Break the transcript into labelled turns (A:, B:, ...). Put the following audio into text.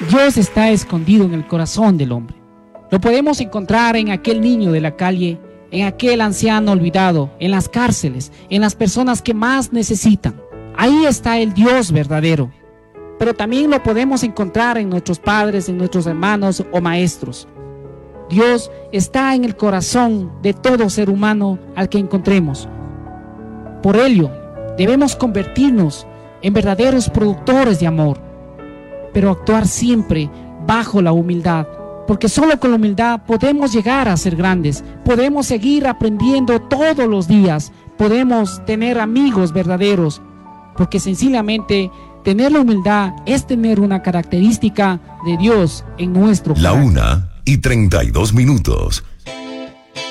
A: Dios está escondido en el corazón del hombre. Lo podemos encontrar en aquel niño de la calle, en aquel anciano olvidado, en las cárceles, en las personas que más necesitan. Ahí está el Dios verdadero. Pero también lo podemos encontrar en nuestros padres, en nuestros hermanos o maestros. Dios está en el corazón de todo ser humano al que encontremos. Por ello, debemos convertirnos en verdaderos productores de amor, pero actuar siempre bajo la humildad, porque solo con la humildad podemos llegar a ser grandes, podemos seguir aprendiendo todos los días, podemos tener amigos verdaderos, porque sencillamente tener la humildad es tener una característica de Dios en nuestro carácter.
B: 1:32.